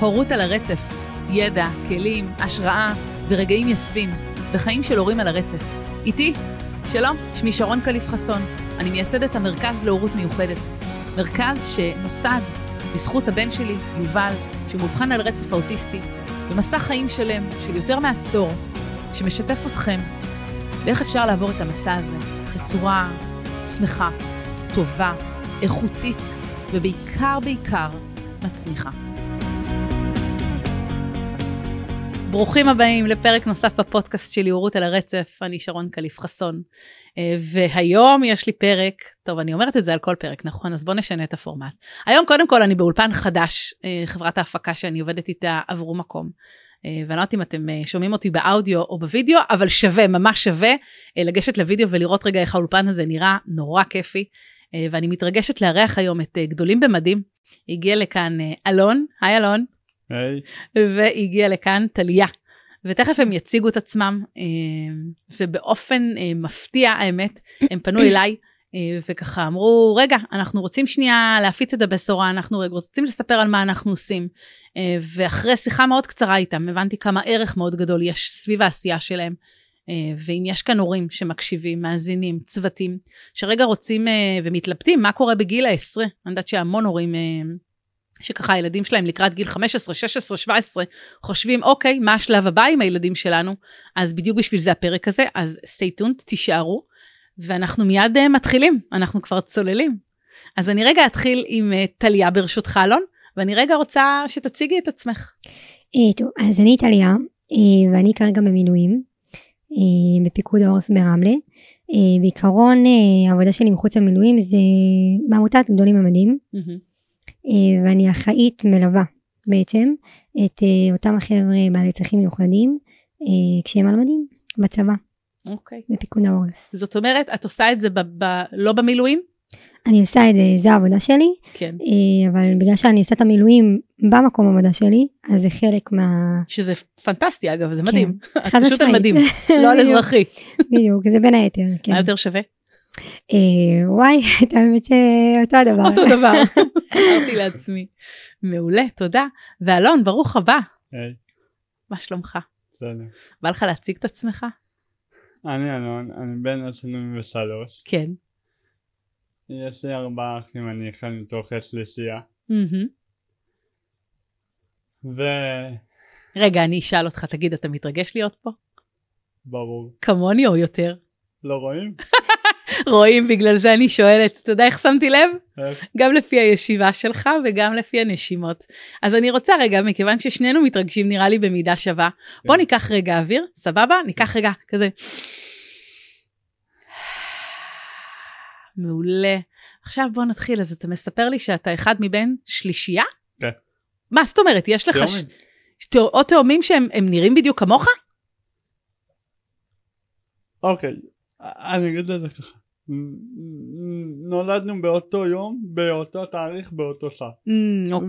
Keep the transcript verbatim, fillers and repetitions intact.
הורות על הרצף, ידע, כלים, השראה ורגעים יפים בחיים של הורים על הרצף. איתי, שלום, שמי שרון קליף חסון, אני מייסדת המרכז להורות מיוחדת. מרכז שנוסד בזכות הבן שלי, יובל, שהוא מובחן על רצף האוטיסטי, במסע חיים שלם של יותר מעשור, שמשתף אתכם באיך אפשר לעבור את המסע הזה בצורה שמחה, טובה, איכותית ובעיקר בעיקר מצמיחה. ברוכים הבאים לפרק נוסף בפודקאסט שלי, הורות על הרצף. אני שרון קליף חסון, והיום יש לי פרק, טוב אני אומרת את זה על כל פרק, נכון? אז בואו נשנה את הפורמט. היום קודם כל אני באולפן חדש, חברת ההפקה שאני עובדת איתה עברו מקום, ואני לא יודעת אם אתם שומעים אותי באודיו או בווידאו, אבל שווה, ממש שווה לגשת לוידאו ולראות רגע איך האולפן הזה נראה, נורא כיפי, ואני מתרגשת לארח היום את גדולים במדים. הגיע לכאן אלון, היי אלון. היי. והגיע לכאן טליה, ותכף הם יציגו את עצמם, ובאופן מפתיע האמת, הם פנו אליי, וככה אמרו, רגע, אנחנו רוצים שנייה להפיץ את הבשורה, אנחנו רוצים לספר על מה אנחנו עושים, ואחרי שיחה מאוד קצרה איתם, הבנתי כמה ערך מאוד גדול יש סביב העשייה שלהם, ואם יש כאן הורים שמקשיבים, מאזינים, צוותים, שרגע רוצים ומתלבטים, מה קורה בגיל העשרה, אני יודעת שהמון הורים, שככה הילדים שלהם לקראת גיל חמש עשרה, שש עשרה, שבע עשרה, חושבים, אוקיי, מה השלב הבא עם הילדים שלנו? אז בדיוק בשביל זה הפרק הזה, אז stay tuned, תישארו, ואנחנו מיד uh, מתחילים, אנחנו כבר צוללים. אז אני רגע אתחיל עם uh, טליה ברשותך אלון, ואני רגע רוצה שתציגי את עצמך. Uh, טוב, אז אני טליה, uh, ואני כרגע במילואים, uh, בפיקוד העורף ברמלה. Uh, בעיקרון, uh, העבודה שלי מחוץ למילואים זה מעמותת גדולים במדים, mm-hmm. ואני אחראית מלווה בעצם את אותם החבר'ה בעלי צרכים מיוחדים כשהם על מדים בצבא, אוקיי. בפיקוד העורף. זאת אומרת, את עושה את זה ב- ב- לא במילואים? אני עושה את זה, זה העבודה שלי, כן. אבל בגלל שאני עושה את המילואים במקום העבודה שלי, אז זה חלק מה... שזה פנטסטי אגב, זה מדהים. כן, את פשוט על מדים, לא על אזרחי. בדיוק, זה בין היתר. מה יותר שווה? וואי, את האמת שאותו הדבר. אותו דבר, אמרתי לעצמי. מעולה, תודה. ואלון, ברוך הבא. היי. מה שלומך? בסדר. בא לך להציג את עצמך? אני אלון, אני בן עשרים ושלוש. כן. יש לי ארבעה אחים, אני אחד מתוך השלישייה. ו... רגע, אני אשאל אותך, תגיד, אתה מתרגש להיות פה? ברור. כמוני או יותר? לא רואים? רואים, בגלל זה אני שואלת, אתה יודע איך שמתי לב? איך? גם לפי הישיבה שלך וגם לפי הנשימות. אז אני רוצה רגע, מכיוון ששנינו מתרגשים נראה לי במידה שווה, בוא ניקח רגע אוויר, סבבה? ניקח רגע כזה. מעולה. עכשיו בוא נתחיל, אז אתה מספר לי שאתה אחד מבין שלישייה? כן. מה זאת אומרת, יש לך... תאומים. ש... או תאומים שהם נראים בדיוק כמוך? אוקיי. אני אגיד את זה ככה, נולדנו באותו יום, באותו תאריך, באותו שעה. אוקיי.